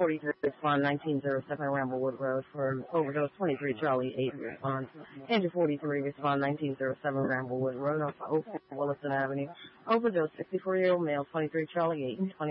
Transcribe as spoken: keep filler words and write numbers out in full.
forty-three, respond nineteen oh seven Ramblewood Road for overdose. twenty-three Charlie eight, respond Andrew forty-three, respond nineteen oh seven Ramblewood Road off of Williston Avenue. Overdose, sixty-four-year-old male, twenty-three Charlie eight,